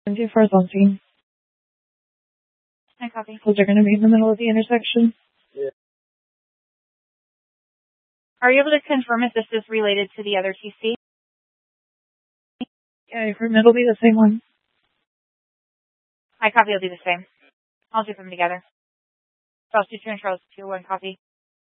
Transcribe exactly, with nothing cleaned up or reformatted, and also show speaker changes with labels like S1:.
S1: Two cars on scene.
S2: I copy.
S1: So they're going to be in the middle of the intersection.
S3: Yeah.
S2: Are you able to confirm if this is related to the other T C?
S1: Yeah, your permit will be the same one.
S2: I copy will do the same. I'll do them together. Charles two two and Charles two one copy.